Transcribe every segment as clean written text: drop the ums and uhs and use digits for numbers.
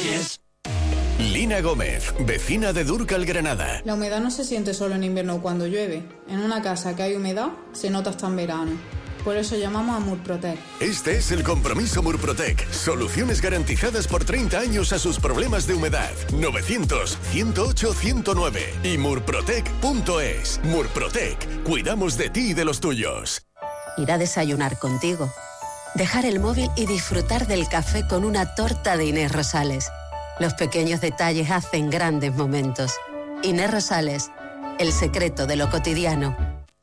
Lina Gómez, vecina de Dúrcal, Granada. La humedad no se siente solo en invierno cuando llueve. En una casa que hay humedad, se nota hasta en verano. Por eso llamamos a Murprotec. Este es el compromiso Murprotec. Soluciones garantizadas por 30 años a sus problemas de humedad. 900-108-109 y murprotec.es. Murprotec. Cuidamos de ti y de los tuyos. Ir a desayunar contigo. Dejar el móvil y disfrutar del café con una torta de Inés Rosales. Los pequeños detalles hacen grandes momentos. Inés Rosales, el secreto de lo cotidiano.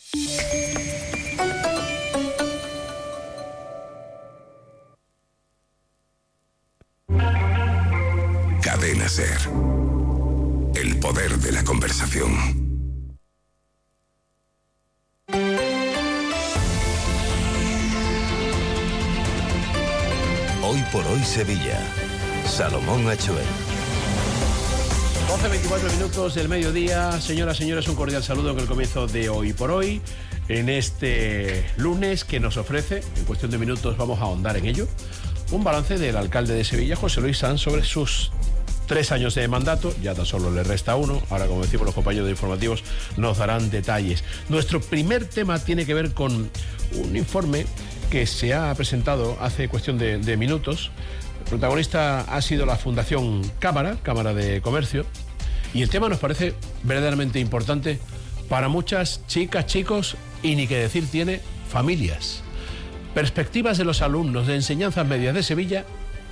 Cadena SER. El poder de la conversación. Hoy por hoy Sevilla. Salomón Achuel. 12:24 minutos del mediodía. Señoras, señores, un cordial saludo en el comienzo de Hoy por Hoy. En este lunes que nos ofrece, en cuestión de minutos vamos a ahondar en ello, un balance del alcalde de Sevilla, José Luis Sanz, sobre sus 3 años de mandato. Ya tan solo le resta uno. Ahora, como decimos los compañeros de informativos, nos darán detalles. Nuestro primer tema tiene que ver con un informe que se ha presentado hace cuestión de minutos. El protagonista ha sido la Fundación Cámara de Comercio, y el tema nos parece verdaderamente importante para muchas chicas, chicos y ni que decir tiene familias. Perspectivas de los alumnos de enseñanzas medias de Sevilla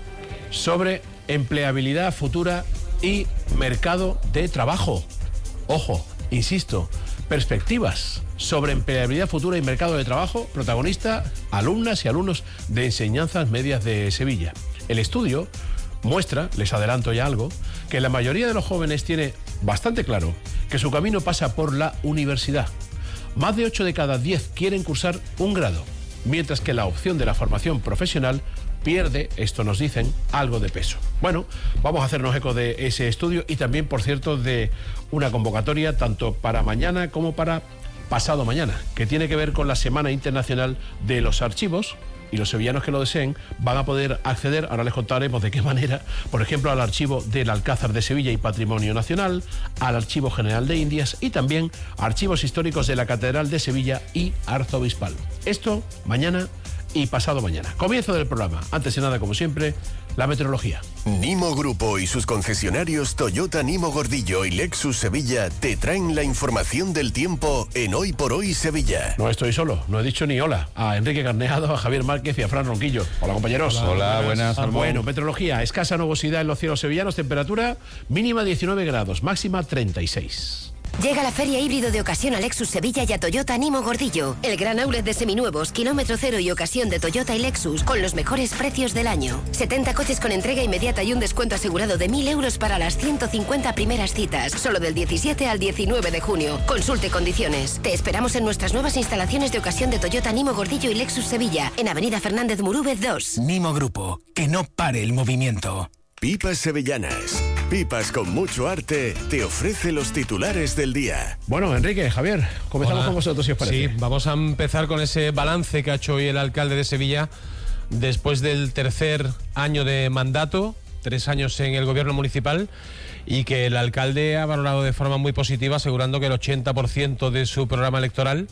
sobre empleabilidad futura y mercado de trabajo. Ojo, insisto, perspectivas sobre empleabilidad futura y mercado de trabajo, protagonista, alumnas y alumnos de enseñanzas medias de Sevilla. El estudio muestra, les adelanto ya algo, que la mayoría de los jóvenes tiene bastante claro que su camino pasa por la universidad. Más de 8 de cada 10 quieren cursar un grado, mientras que la opción de la formación profesional pierde, esto nos dicen, algo de peso. Bueno, vamos a hacernos eco de ese estudio y también, por cierto, de una convocatoria tanto para mañana como para pasado mañana, que tiene que ver con la Semana Internacional de los Archivos, y los sevillanos que lo deseen van a poder acceder, ahora les contaremos de qué manera, por ejemplo, al archivo del Alcázar de Sevilla y Patrimonio Nacional, al Archivo General de Indias y también archivos históricos de la Catedral de Sevilla y Arzobispal. Esto mañana y pasado mañana. Comienzo del programa. Antes de nada, como siempre, la meteorología. Nimo Grupo y sus concesionarios Toyota Nimo Gordillo y Lexus Sevilla te traen la información del tiempo en Hoy por Hoy Sevilla. No estoy solo, no he dicho ni hola a Enrique Carneado, a Javier Márquez y a Fran Ronquillo. Hola, compañeros. Hola, buenas. Bueno, meteorología, escasa nubosidad en los cielos sevillanos, temperatura mínima 19 grados, máxima 36. Llega la Feria Híbrido de Ocasión a Lexus Sevilla y a Toyota Nimo Gordillo. El gran outlet de seminuevos, kilómetro cero y ocasión de Toyota y Lexus con los mejores precios del año. 70 coches con entrega inmediata y un descuento asegurado de 1.000 euros para las 150 primeras citas. Solo del 17 al 19 de junio. Consulte condiciones. Te esperamos en nuestras nuevas instalaciones de ocasión de Toyota Nimo Gordillo y Lexus Sevilla, en Avenida Fernández Murúvez 2. Nimo Grupo, que no pare el movimiento. Pipas Sevillanas. Pipas con mucho arte te ofrece los titulares del día. Bueno, Enrique, Javier, comenzamos con vosotros, si os parece. Sí, vamos a empezar con ese balance que ha hecho hoy el alcalde de Sevilla después del tercer año de mandato, 3 años en el gobierno municipal, y que el alcalde ha valorado de forma muy positiva, asegurando que el 80% de su programa electoral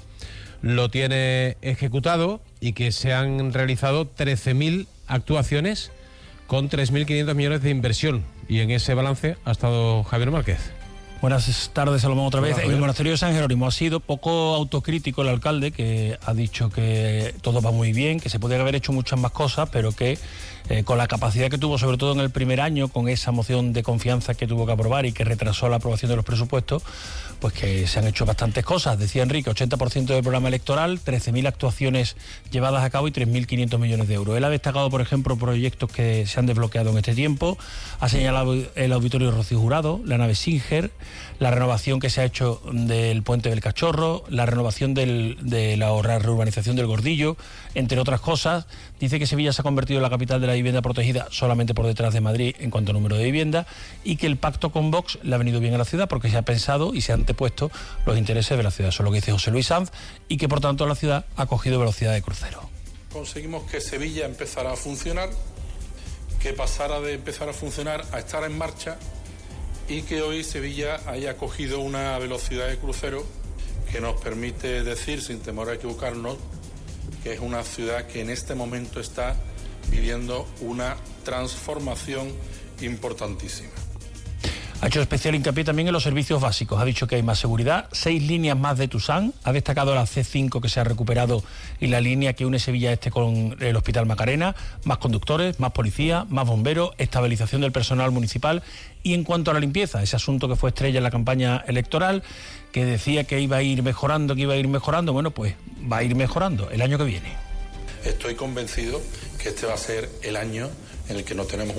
lo tiene ejecutado y que se han realizado 13.000 actuaciones con 3.500 millones de inversión. Y en ese balance ha estado Javier Márquez. Buenas tardes, Salomón, otra vez. Hola, en el monasterio de San Jerónimo ha sido poco autocrítico el alcalde, que ha dicho que todo va muy bien, que se podría haber hecho muchas más cosas, pero que con la capacidad que tuvo, sobre todo en el primer año, con esa moción de confianza que tuvo que aprobar y que retrasó la aprobación de los presupuestos, pues que se han hecho bastantes cosas. Decía Enrique, 80% del programa electoral, 13.000 actuaciones llevadas a cabo y 3.500 millones de euros. Él ha destacado, por ejemplo, proyectos que se han desbloqueado en este tiempo. Ha señalado el Auditorio Rocío Jurado, la nave Singer, la renovación que se ha hecho del Puente del Cachorro, la renovación de la reurbanización del Gordillo, entre otras cosas. Dice que Sevilla se ha convertido en la capital de la vivienda protegida solamente por detrás de Madrid en cuanto a número de viviendas, y que el pacto con Vox le ha venido bien a la ciudad porque se ha pensado y se han antepuesto los intereses de la ciudad. Eso es lo que dice José Luis Sanz, y que por tanto la ciudad ha cogido velocidad de crucero. Conseguimos que Sevilla empezara a funcionar que pasara de empezar a funcionar a estar en marcha y que hoy Sevilla haya cogido una velocidad de crucero que nos permite decir, sin temor a equivocarnos, que es una ciudad que en este momento está viviendo una transformación importantísima. Ha hecho especial hincapié también en los servicios básicos. Ha dicho que hay más seguridad, 6 líneas más de Tusán. Ha destacado la C5 que se ha recuperado y la línea que une Sevilla Este con el Hospital Macarena. Más conductores, más policía, más bomberos, estabilización del personal municipal. Y en cuanto a la limpieza, ese asunto que fue estrella en la campaña electoral, que decía que iba a ir mejorando, bueno, pues va a ir mejorando el año que viene. Estoy convencido que este va a ser el año en el que notemos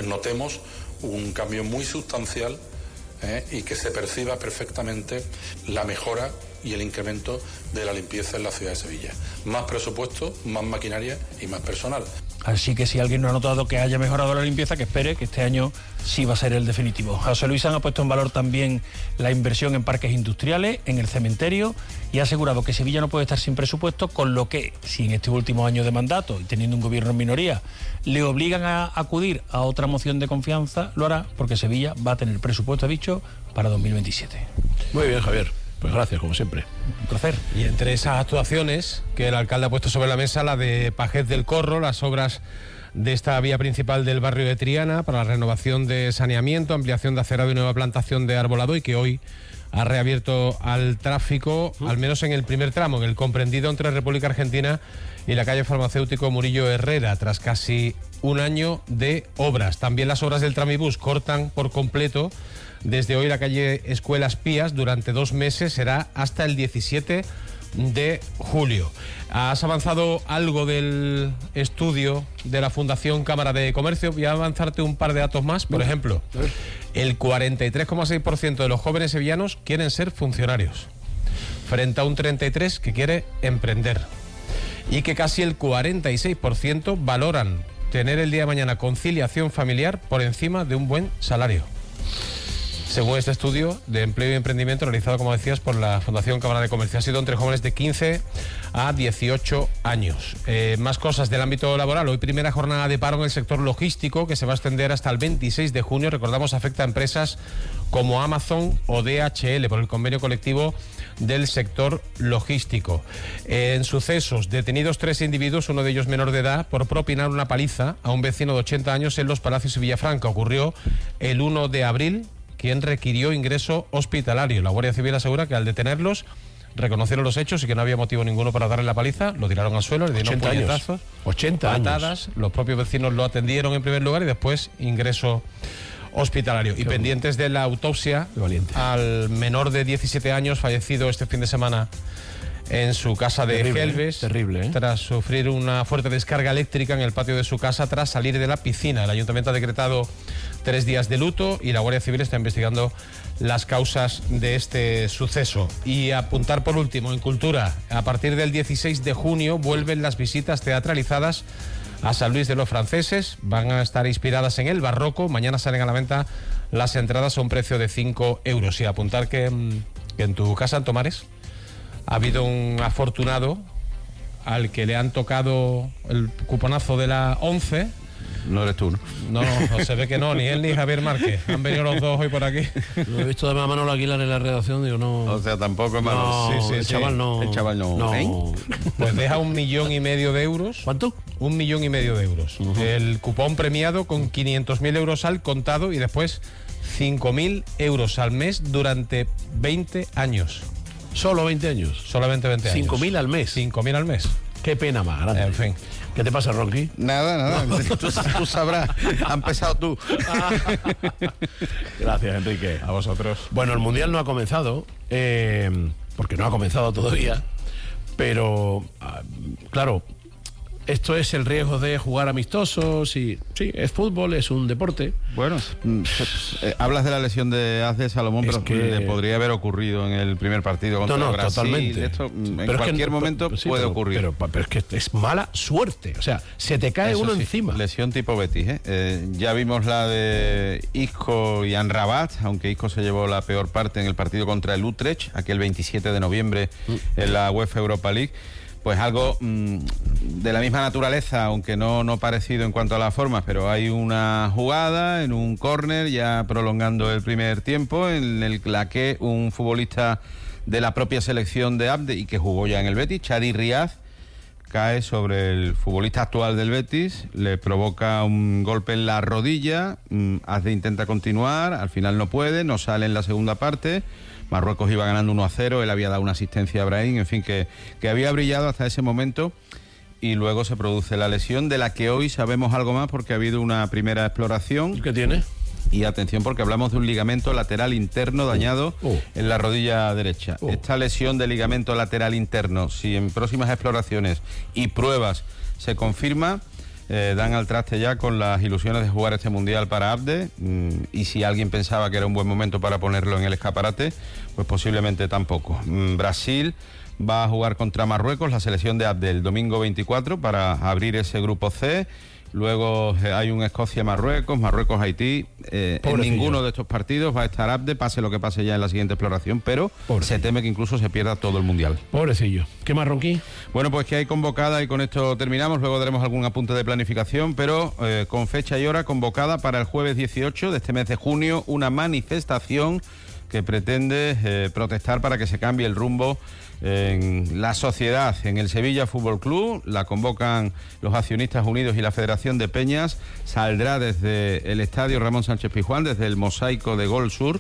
un cambio muy sustancial y que se perciba perfectamente la mejora y el incremento de la limpieza en la ciudad de Sevilla. Más presupuesto, más maquinaria y más personal. Así que si alguien no ha notado que haya mejorado la limpieza, que espere, que este año sí va a ser el definitivo. José Luis Sanz ha puesto en valor también la inversión en parques industriales, en el cementerio, y ha asegurado que Sevilla no puede estar sin presupuesto, con lo que, si en este último año de mandato y teniendo un gobierno en minoría, le obligan a acudir a otra moción de confianza, lo hará, porque Sevilla va a tener presupuesto, ha dicho, para 2027. Muy bien, Javier. Pues gracias, como siempre. Un placer. Y entre esas actuaciones que el alcalde ha puesto sobre la mesa, la de Pajez del Corro, las obras de esta vía principal del barrio de Triana para la renovación de saneamiento, ampliación de acerado y nueva plantación de arbolado, y que hoy ha reabierto al tráfico, al menos en el primer tramo, en el comprendido entre República Argentina y la calle Farmacéutico Murillo Herrera, tras casi un año de obras. También las obras del tramibús cortan por completo desde hoy la calle Escuelas Pías durante 2 meses, será hasta el 17 de julio. ¿Has avanzado algo del estudio de la Fundación Cámara de Comercio? Voy a avanzarte un par de datos más. Por ejemplo, el 43,6% de los jóvenes sevillanos quieren ser funcionarios, frente a un 33% que quiere emprender. Y que casi el 46% valoran tener el día de mañana conciliación familiar por encima de un buen salario, según este estudio de empleo y emprendimiento realizado, como decías, por la Fundación Cámara de Comercio. Ha sido entre jóvenes de 15 a 18 años. Más cosas del ámbito laboral. Hoy primera jornada de paro en el sector logístico, que se va a extender hasta el 26 de junio. Recordamos, afecta a empresas como Amazon o DHL por el convenio colectivo del sector logístico. En sucesos, detenidos 3 individuos, uno de ellos menor de edad, por propinar una paliza a un vecino de 80 años en Los Palacios y Villafranca. Ocurrió el 1 de abril, quien requirió ingreso hospitalario. La Guardia Civil asegura que al detenerlos reconocieron los hechos y que no había motivo ninguno para darle la paliza. Lo tiraron al suelo, le dieron puñetazos, 80 patadas. Los propios vecinos lo atendieron en primer lugar y después ingreso hospitalario. Y pendientes de la autopsia al menor de 17 años fallecido este fin de semana en su casa de Gelbes, tras sufrir una fuerte descarga eléctrica en el patio de su casa tras salir de la piscina. El ayuntamiento ha decretado 3 días de luto y la Guardia Civil está investigando las causas de este suceso. Y apuntar por último, en cultura, a partir del 16 de junio vuelven las visitas teatralizadas a San Luis de los Franceses. Van a estar inspiradas en el barroco. Mañana salen a la venta las entradas a un precio de 5 euros. Y apuntar que en tu casa, en Tomares, ha habido un afortunado al que le han tocado el cuponazo de la 11. No eres tú, ¿no? No, se ve que no, ni él ni Javier Márquez. Han venido los dos hoy por aquí. Lo he visto de Manolo Aguilar en la redacción, digo, no. O sea, tampoco es Manolo. No, el chaval no. El chaval no. Pues deja 1,5 millones de euros. ¿Cuánto? 1,5 millones de euros. El cupón premiado con 500.000 euros al contado y después 5.000 euros al mes durante 20 años. ¿Solo 20 años? Solamente 20 años. 5.000 al mes. 5.000 al mes. Qué pena más grande. En fin. ¿Qué te pasa, Ronqui? Nada. Tú sabrás. Has empezado tú. Gracias, Enrique. A vosotros. Bueno, el Mundial no ha comenzado, porque no ha comenzado todavía, pero, claro, esto es el riesgo de jugar amistosos y sí, es fútbol, es un deporte. Bueno, hablas de la lesión de Azde Salomón, pero que le podría haber ocurrido en el primer partido contra Brasil. Totalmente. Esto en cualquier momento puede ocurrir. Pero es que es mala suerte, o sea, se te cae uno encima. Lesión tipo Betis, ya vimos la de Isco y Amrabat, aunque Isco se llevó la peor parte en el partido contra el Utrecht, aquel 27 de noviembre en la UEFA Europa League. pues algo de la misma naturaleza, aunque no parecido en cuanto a las formas, pero hay una jugada en un córner ya prolongando el primer tiempo en la que un futbolista de la propia selección de Abde y que jugó ya en el Betis, Chadi Riaz, cae sobre el futbolista actual del Betis, le provoca un golpe en la rodilla, Abde intenta continuar, al final no puede, no sale en la segunda parte. Marruecos iba ganando 1-0, él había dado una asistencia a Brahim, en fin, que había brillado hasta ese momento, y luego se produce la lesión de la que hoy sabemos algo más porque ha habido una primera exploración. ¿Qué tiene? Y atención, porque hablamos de un ligamento lateral interno dañado en la rodilla derecha. Esta lesión de ligamento lateral interno, si en próximas exploraciones y pruebas se confirma, dan al traste ya con las ilusiones de jugar este Mundial para Abde, y si alguien pensaba que era un buen momento para ponerlo en el escaparate, pues posiblemente tampoco. Brasil va a jugar contra Marruecos, la selección de Abde, el domingo 24 para abrir ese grupo C. Luego hay un Escocia-Marruecos, Marruecos-Haití. En ninguno de estos partidos va a estar Abde, pase lo que pase ya en la siguiente exploración, pero se teme que incluso se pierda todo el Mundial. Pobrecillo. ¿Qué más, Ronqui? Bueno, pues que hay convocada, y con esto terminamos, luego daremos algún apunte de planificación, pero con fecha y hora convocada para el jueves 18 de este mes de junio, una manifestación que pretende protestar para que se cambie el rumbo en la sociedad, en el Sevilla Fútbol Club. La convocan los accionistas unidos y la Federación de Peñas. Saldrá desde el estadio Ramón Sánchez Pizjuán, desde el mosaico de Gol Sur,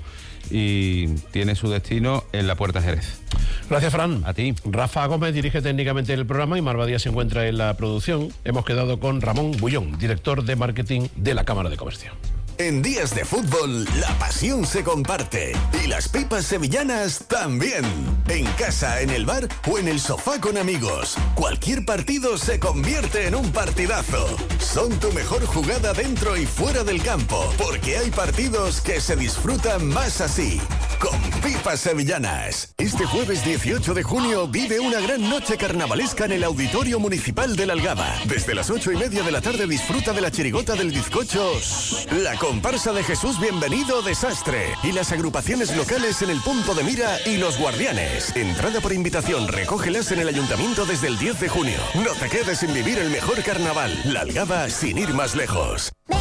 y tiene su destino en la Puerta Jerez. Gracias, Fran. A ti. Rafa Gómez dirige técnicamente el programa y Marva Díaz se encuentra en la producción. Hemos quedado con Ramón Bullón, director de marketing de la Cámara de Comercio. En días de fútbol, la pasión se comparte. Y las pipas sevillanas también. En casa, en el bar o en el sofá con amigos. Cualquier partido se convierte en un partidazo. Son tu mejor jugada dentro y fuera del campo. Porque hay partidos que se disfrutan más así. Con pipas sevillanas. Este jueves 18 de junio vive una gran noche carnavalesca en el Auditorio Municipal de la Algaba. Desde las 8:30 de la tarde disfruta de la chirigota del bizcocho, la comparsa de Jesús Bienvenido Desastre y las agrupaciones locales en el Punto de Mira y Los Guardianes. Entrada por invitación, recógelas en el Ayuntamiento desde el 10 de junio. No te quedes sin vivir el mejor carnaval. La Algaba sin ir más lejos.